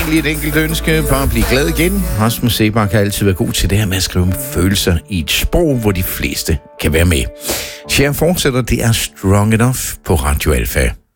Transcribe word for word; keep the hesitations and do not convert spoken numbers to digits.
lige et enkelt ønske. Bare blive glad igen. Rasmus Seebach kan altid være god til det her med at skrive følelser i et sprog, hvor de fleste kan være med. Cher fortsætter, det er Strong Enough på Radio Alpha.